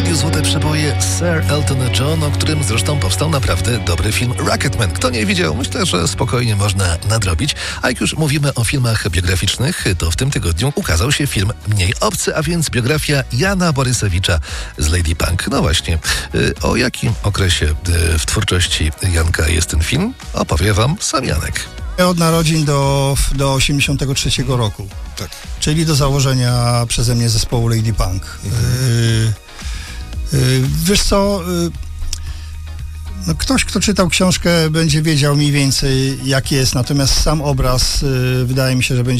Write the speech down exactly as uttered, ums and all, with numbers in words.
radiu Złote Przeboje Sir Elton John, o którym zresztą powstał naprawdę dobry film Rocketman. Kto nie widział, myślę, że spokojnie można nadrobić. A jak już mówimy o filmach biograficznych, to w tym tygodniu ukazał się film mniej obcy, a więc biografia Jana Borysewicza z Lady Punk. No właśnie, o jakim okresie w twórczości Janka jest ten film, opowie wam sam Janek. Od narodzin do, do osiemdziesiątego trzeciego roku. Tak. Czyli do założenia przeze mnie zespołu Lady Punk. Mhm. Yy, yy, wiesz co, yy, no ktoś, kto czytał książkę, będzie wiedział mniej więcej, jak jest, natomiast sam obraz yy, wydaje mi się, że będzie